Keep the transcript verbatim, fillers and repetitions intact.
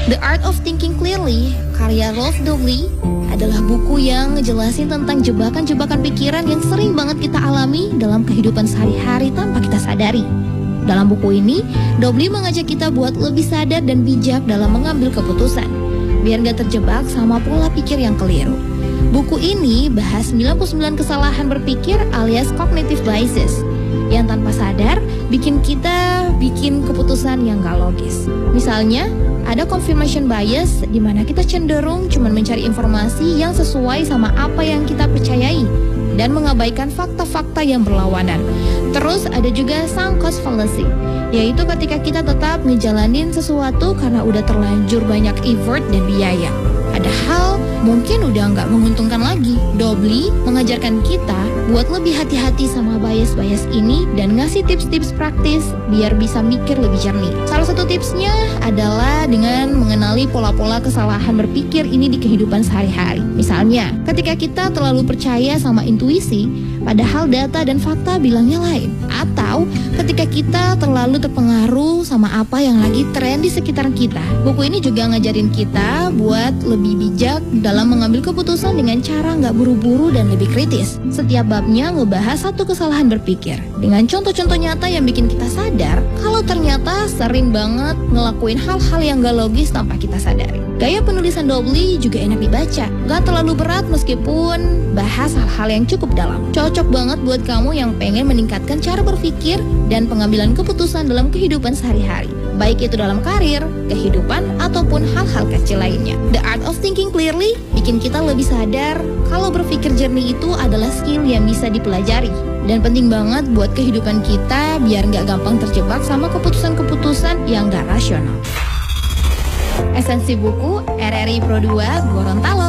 The Art of Thinking Clearly, karya Rolf Dogli, adalah buku yang ngejelasin tentang jebakan-jebakan pikiran yang sering banget kita alami dalam kehidupan sehari-hari tanpa kita sadari. Dalam buku ini, Dogli mengajak kita buat lebih sadar dan bijak dalam mengambil keputusan, biar gak terjebak sama pola pikir yang keliru. Buku ini bahas sembilan puluh sembilan kesalahan berpikir alias cognitive biases yang tanpa sadar bikin kita bikin keputusan yang gak logis. Misalnya, ada confirmation bias di mana kita cenderung cuma mencari informasi yang sesuai sama apa yang kita percayai dan mengabaikan fakta-fakta yang berlawanan. Terus ada juga sunk cost fallacy, yaitu ketika kita tetap ngejalanin sesuatu karena udah terlanjur banyak effort dan biaya. Padahal mungkin udah nggak menguntungkan lagi. Dogli mengajarkan kita buat lebih hati-hati sama bias-bias ini dan ngasih tips-tips praktis biar bisa mikir lebih jernih. Salah satu tipsnya adalah dengan mengenali pola-pola kesalahan berpikir ini di kehidupan sehari-hari. Misalnya, ketika kita terlalu percaya sama intuisi, padahal data dan fakta bilangnya lain. Atau ketika kita terlalu terpengaruh sama apa yang lagi tren di sekitar kita. Buku ini juga ngajarin kita buat lebih bijak dalam mengambil keputusan dengan cara nggak buru-buru dan lebih kritis. Setiap babnya ngebahas satu kesalahan berpikir dengan contoh-contoh nyata yang bikin kita sadar kalau ternyata sering banget ngelakuin hal-hal yang gak logis tanpa kita sadari. Gaya penulisan Dogli juga enak dibaca, gak terlalu berat meskipun bahas hal-hal yang cukup dalam. Cocok banget buat kamu yang pengen meningkatkan cara berpikir dan pengambilan keputusan dalam kehidupan sehari-hari, baik itu dalam karir, kehidupan, ataupun hal-hal kecil lainnya. The Art of Thinking Clearly bikin kita lebih sadar kalau berpikir jernih itu adalah skill yang bisa dipelajari dan penting banget buat kehidupan kita biar gak gampang terjebak sama keputusan-keputusan yang gak rasional. Esensi buku R R I Pro dua Gorontalo.